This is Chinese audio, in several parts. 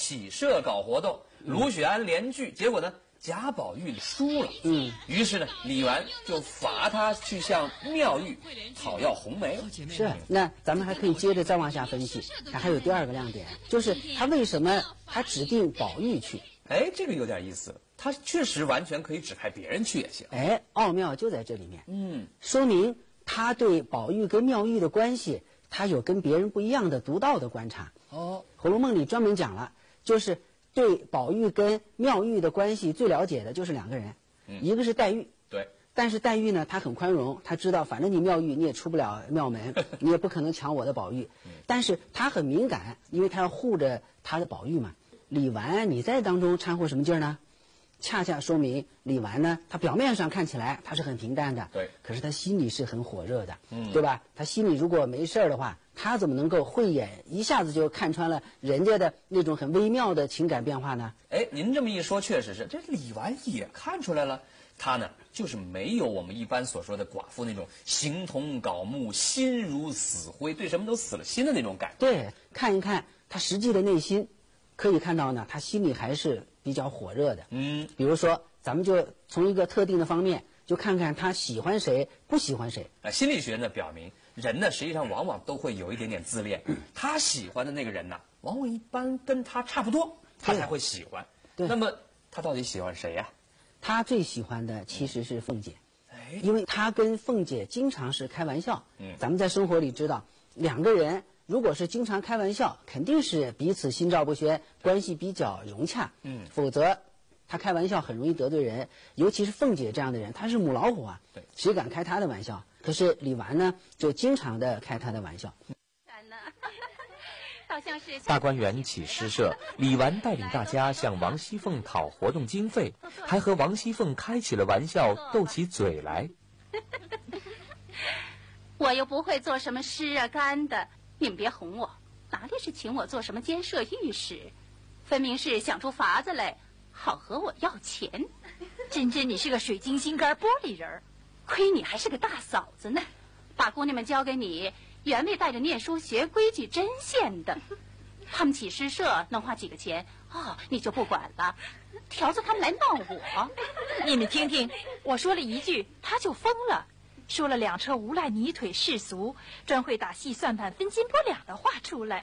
启社搞活动，卢雪庵联句，结果呢，贾宝玉输了。于是呢，李纨就罚他去向妙玉讨要红梅。 是，那咱们还可以接着再往下分析，他还有第二个亮点，就是他为什么他指定宝玉去？ 哎，这个有点意思，他确实完全可以指派别人去也行。 哎，奥妙就在这里面。说明他对宝玉跟妙玉的关系，他有跟别人不一样的独到的观察。《红楼梦》里专门讲了，就是对宝玉跟妙玉的关系最了解的就是两个人，一个是黛玉。 对。 但是黛玉呢，她很宽容，她知道反正你妙玉你也出不了庙门，你也不可能抢我的宝玉。但是她很敏感，因为她要护着她的宝玉嘛。李纨你在当中掺和什么劲儿呢？恰恰说明李纨呢，他表面上看起来他是很平淡的， 对， 可是他心里是很火热的，对吧？他心里如果没事儿的话，他怎么能够慧眼一下子就看穿了人家的那种很微妙的情感变化呢？ 哎，您这么一说，确实是，这李纨也看出来了，他呢就是没有我们一般所说的寡妇那种形同槁木、心如死灰，对什么都死了心的那种感觉。 对，看一看他实际的内心，可以看到呢，他心里还是比较火热的。比如说，咱们就从一个特定的方面，就看看他喜欢谁，不喜欢谁。 心理学呢表明，人呢实际上往往都会有一点点自恋。他喜欢的那个人呢，往往一般跟他差不多，他才会喜欢。 对。 那么他到底喜欢谁呀？ 他最喜欢的其实是凤姐，因为他跟凤姐经常是开玩笑。咱们在生活里知道，两个人如果是经常开玩笑，肯定是彼此心照不宣，关系比较融洽。否则他开玩笑很容易得罪人，尤其是凤姐这样的人，她是母老虎啊，谁敢开她的玩笑？可是李纨呢，就经常的开她的玩笑。 大观园起诗社，李纨带领大家向王熙凤讨活动经费，还和王熙凤开起了玩笑，斗起嘴来。 我又不会做什么诗啊干的，你们别哄我，哪里是请我做什么监舍御史，分明是想出法子来，好和我要钱。 真真你是个水晶心肝玻璃人， 亏你还是个大嫂子呢，把姑娘们交给你，原为带着念书学规矩针线的。他们起诗社能花几个钱你就不管了，条子他们来闹我。 你们听听，我说了一句他就疯了，说了2车无赖泥腿世俗，专会打细算盘分斤拨两的话出来。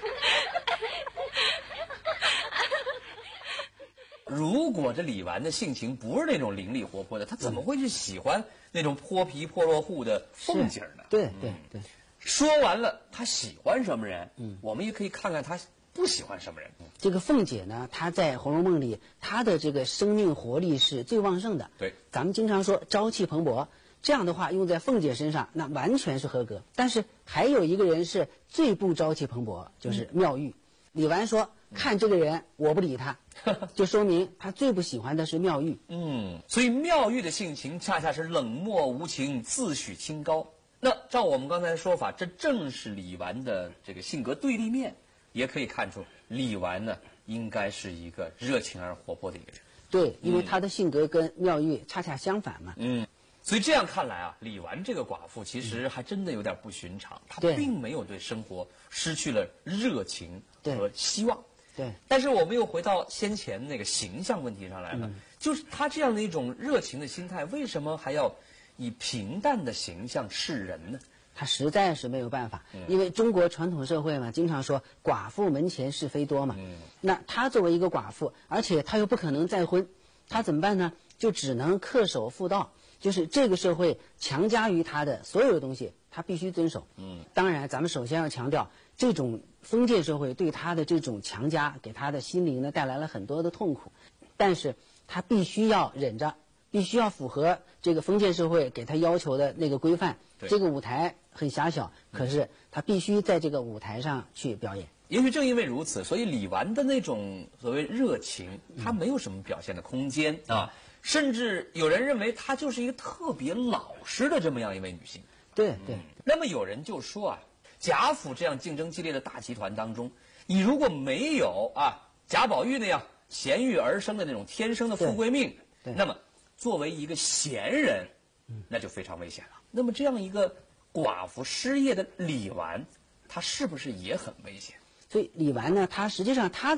如果这李纨的性情不是那种伶俐活泼的，他怎么会去喜欢那种泼皮破落户的凤姐呢？ 对。 说完了他喜欢什么人，我们也可以看看他不喜欢什么人。 这个凤姐呢，她在《红楼梦》里，她的这个生命活力是最旺盛的。 对， 咱们经常说朝气蓬勃，这样的话用在凤姐身上，那完全是合格。但是还有一个人是最不朝气蓬勃，就是妙玉。李纨说：“看这个人，我不理他。”就说明他最不喜欢的是妙玉。 所以妙玉的性情恰恰是冷漠无情，自诩清高。那照我们刚才的说法，这正是李纨的这个性格对立面，也可以看出李纨呢应该是一个热情而活泼的一个人。 对，因为他的性格跟妙玉恰恰相反嘛。 所以这样看来啊，李纨这个寡妇其实还真的有点不寻常，她并没有对生活失去了热情和希望。 对， 但是我们又回到先前那个形象问题上来了，就是她这样的一种热情的心态，为什么还要以平淡的形象示人呢？ 他实在是没有办法，因为中国传统社会嘛，经常说寡妇门前是非多嘛。那他作为一个寡妇，而且他又不可能再婚，他怎么办呢？就只能恪守妇道，就是这个社会强加于他的所有的东西，他必须遵守。当然，咱们首先要强调，这种封建社会对他的这种强加，给他的心灵呢带来了很多的痛苦，但是他必须要忍着。必须要符合这个封建社会给他要求的那个规范。这个舞台很狭小，可是他必须在这个舞台上去表演。 也许正因为如此，所以李纨的那种所谓热情，他没有什么表现的空间啊。甚至有人认为她就是一个特别老实的这么样一位女性。 对。 那么有人就说啊，贾府这样竞争激烈的大集团当中，你如果没有贾宝玉那样贤育而生的那种天生的富贵命，那么作为一个贤人，那就非常危险了。那么这样一个寡妇失业的李纨，她是不是也很危险？ 所以李纨呢，她实际上她的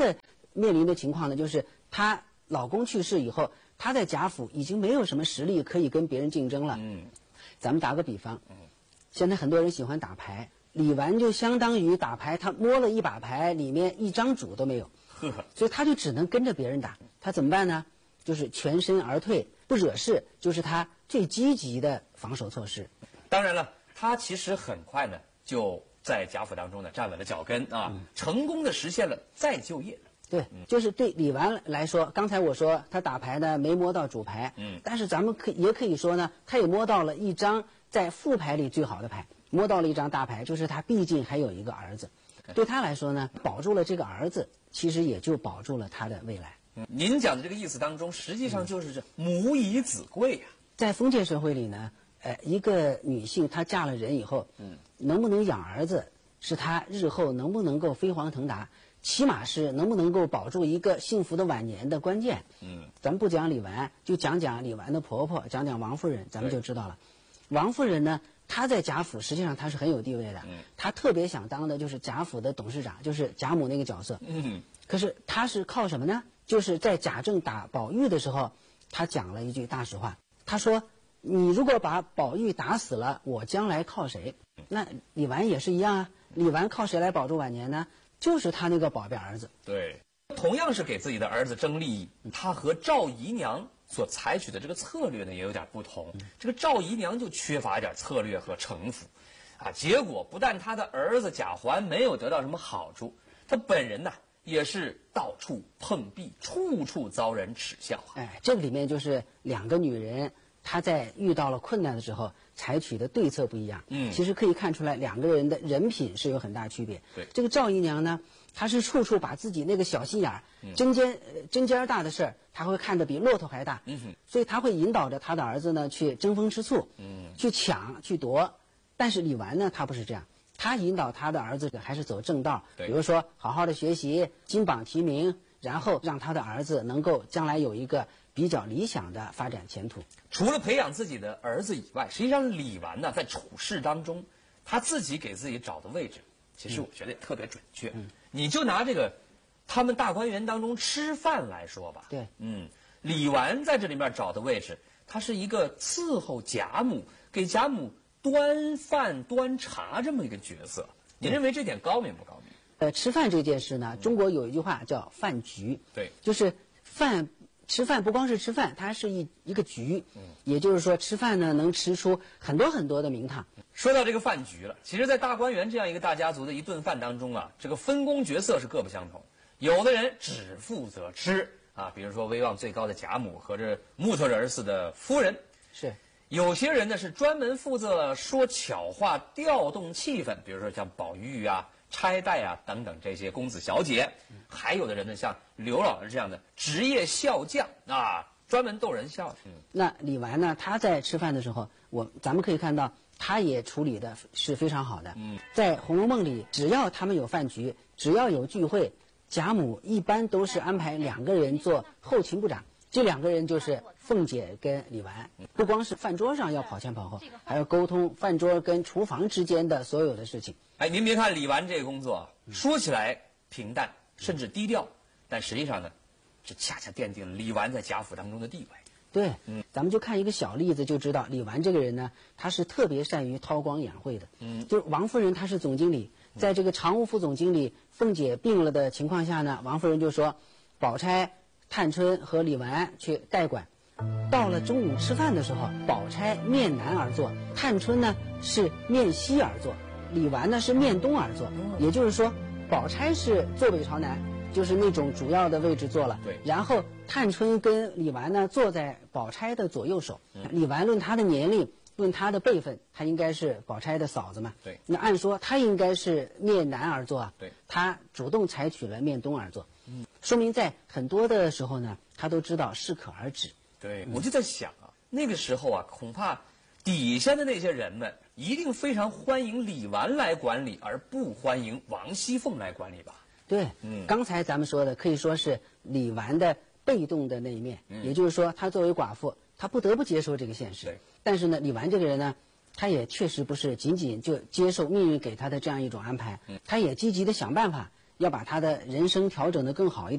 面临的情况呢，就是她老公去世以后，她在贾府已经没有什么实力可以跟别人竞争了。咱们打个比方，现在很多人喜欢打牌，李纨就相当于打牌，她摸了一把牌，里面一张主都没有，所以她就只能跟着别人打。她怎么办呢？就是全身而退，不惹事，就是她最积极的防守措施。 当然了，她其实很快呢就在贾府当中呢站稳了脚跟啊，成功的实现了再就业。 对，就是对李纨来说，刚才我说她打牌呢没摸到主牌，但是咱们也可以说呢，她也摸到了一张在副牌里最好的牌，摸到了一张大牌，就是她毕竟还有一个儿子，对她来说呢，保住了这个儿子，其实也就保住了她的未来。 您讲的这个意思当中，实际上就是这母以子贵呀。 在封建社会里呢，一个女性她嫁了人以后，能不能养儿子，是她日后能不能够飞黄腾达，起码是能不能够保住一个幸福的晚年的关键。咱们不讲李纨，就讲讲李纨的婆婆，讲讲王夫人，咱们就知道了。王夫人呢，她在贾府实际上她是很有地位的，她特别想当的就是贾府的董事长，就是贾母那个角色。可是她是靠什么呢？就是在贾政打宝玉的时候，她讲了一句大实话，她说：“你如果把宝玉打死了，我将来靠谁？”那李纨也是一样啊，李纨靠谁来保住晚年呢？就是她那个宝贝儿子。 对，同样是给自己的儿子争利益，她和赵姨娘所采取的这个策略呢也有点不同。这个赵姨娘就缺乏一点策略和城府，结果不但她的儿子贾环没有得到什么好处，她本人呢也是到处碰壁，处处遭人耻笑。 这个里面就是两个女人，她在遇到了困难的时候采取的对策不一样。其实可以看出来两个人的人品是有很大区别。 对， 这个赵姨娘呢，她是处处把自己那个小心眼儿、针尖大的事儿，她会看得比骆驼还大。所以她会引导着她的儿子呢去争风吃醋，去抢去夺。但是李纨呢，她不是这样。他引导他的儿子还是走正道，比如说好好的学习，金榜题名，然后让他的儿子能够将来有一个比较理想的发展前途。 除了培养自己的儿子以外，实际上李纨呢在处事当中，他自己给自己找的位置，其实我觉得也特别准确。你就拿这个他们大观园当中吃饭来说吧。 对， 李纨在这里面找的位置，他是一个伺候贾母，给贾母端饭端茶这么一个角色。您认为这点高明不高明？ 吃饭这件事呢，中国有一句话叫饭局。 对， 就是吃饭不光是吃饭，它是一个局。也就是说吃饭呢能吃出很多很多的名堂。 说到这个饭局了，其实在大观园这样一个大家族的一顿饭当中这个分工角色是各不相同。有的人只负责吃比如说威望最高的贾母和这木头人似的夫人。 是。 有些人呢是专门负责说巧话调动气氛，比如说像宝玉钗黛等等这些公子小姐。还有的人呢像刘老师这样的职业笑匠专门逗人笑。 那李纨呢，她在吃饭的时候，咱们可以看到她也处理的是非常好的。在《红楼梦》里，只要他们有饭局，只要有聚会，贾母一般都是安排两个人做后勤部长。这两个人就是凤姐跟李纨，不光是饭桌上要跑前跑后，还要沟通饭桌跟厨房之间的所有的事情。 您别看李纨这个工作说起来平淡甚至低调，但实际上呢，这恰恰奠定了李纨在贾府当中的地位。 对，咱们就看一个小例子就知道，李纨这个人呢，她是特别善于韬光养晦的。就是王夫人她是总经理，在这个常务副总经理凤姐病了的情况下呢，王夫人就说，宝钗、探春和李纨去代管。到了中午吃饭的时候，宝钗面南而坐，探春呢是面西而坐，李纨呢是面东而坐。也就是说，宝钗是坐北朝南，就是那种主要的位置坐了。 对。 然后探春跟李纨呢坐在宝钗的左右手。李纨论她的年龄，论她的辈分，她应该是宝钗的嫂子嘛。 对。 那按说她应该是面南而坐对。 她主动采取了面东而坐。说明在很多的时候呢，她都知道适可而止。 对，我就在想那个时候恐怕底下的那些人们一定非常欢迎李纨来管理，而不欢迎王熙凤来管理吧？ 对，刚才咱们说的可以说是李纨的被动的那一面，也就是说，她作为寡妇，她不得不接受这个现实。 对。 但是呢，李纨这个人呢，她也确实不是仅仅就接受命运给她的这样一种安排，她也积极的想办法要把她的人生调整得更好一点。